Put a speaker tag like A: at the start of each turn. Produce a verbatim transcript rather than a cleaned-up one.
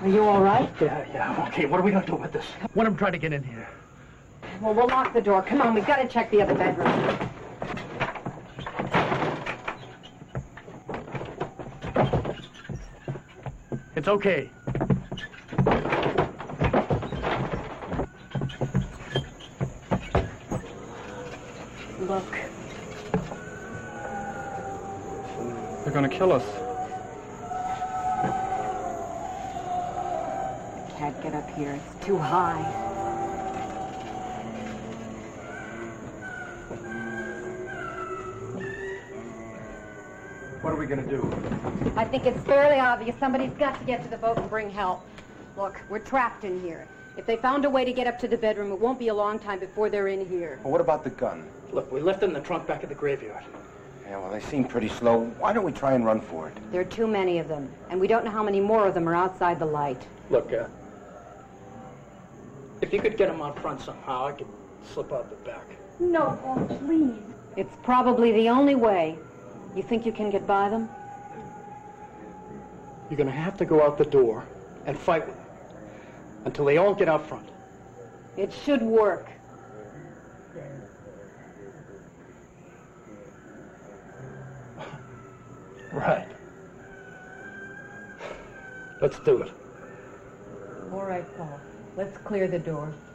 A: Are you all right?
B: Yeah, yeah, okay. What are we gonna do with this? Let him try to get in here.
A: Well, we'll lock the door. Come on, we've got to check the other bedroom.
B: It's okay.
A: Look.
C: They're gonna kill us.
A: I can't get up here. It's too high.
C: What are we gonna do?
A: I think it's fairly obvious. Somebody's got to get to the boat and bring help. Look, we're trapped in here. If they found a way to get up to the bedroom, it won't be a long time before they're in here.
D: Well, what about the gun?
B: Look, we left it in the trunk back at the graveyard.
D: Yeah, well, they seem pretty slow. Why don't we try and run for it?
A: There are too many of them, and we don't know how many more of them are outside the light.
B: Look, uh, if you could get them out front somehow, I could slip out the back.
A: No, Paul, please. It's probably the only way. You think you can get by them?
B: You're gonna have to go out the door and fight with them until they all get out front.
A: It should work.
B: Right. Let's do it.
A: All right, Paul. Let's clear the door.